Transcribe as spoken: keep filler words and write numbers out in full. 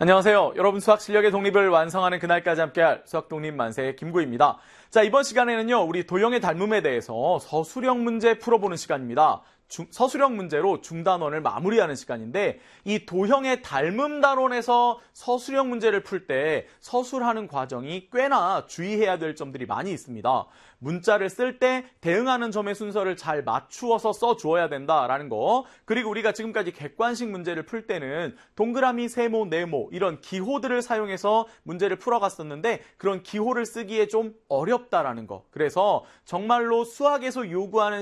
안녕하세요. 여러분 수학 실력의 독립을 완성하는 그날까지 함께할 수학 독립 만세 김구입니다. 자, 이번 시간에는요, 우리 도형의 닮음에 대해서 서술형 문제 풀어보는 시간입니다. 중, 서술형 문제로 중단원을 마무리하는 시간인데, 이 도형의 닮음 단원에서 서술형 문제를 풀 때 서술하는 과정이 꽤나 주의해야 될 점들이 많이 있습니다. 문자를 쓸 때 대응하는 점의 순서를 잘 맞추어서 써주어야 된다라는 거, 그리고 우리가 지금까지 객관식 문제를 풀 때는 동그라미, 세모, 네모 이런 기호들을 사용해서 문제를 풀어갔었는데 그런 기호를 쓰기에 좀 어렵다라는 거. 그래서 정말로 수학에서 요구하는